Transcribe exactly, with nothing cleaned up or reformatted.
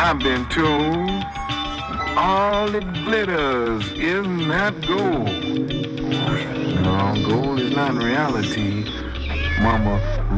I've been told all it glitters is not gold. No, gold is not reality, Mama.